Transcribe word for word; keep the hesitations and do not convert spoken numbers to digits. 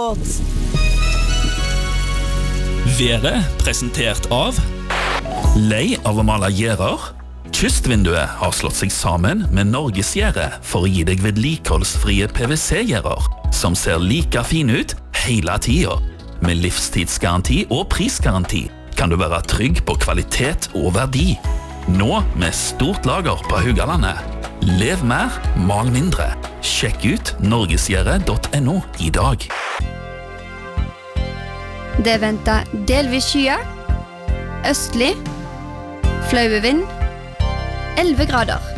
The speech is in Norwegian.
Revolt. Været presentert av Lei av å male gjerder. Kystvinduet har slått seg sammen med Norgesgjerdet for å gi deg vedlikeholdsfrie P V C-gjerder som ser like fin ut hele tiden. Med livstidsgaranti og prisgaranti kan du være trygg på kvalitet og verdi. Nå med stort lager på Haugalandet. Lev mer, mal mindre. Sjekk ut norgesgjerdet punktum no i dag. Det venter delvis skyer, østlig, flauevind, elleve grader.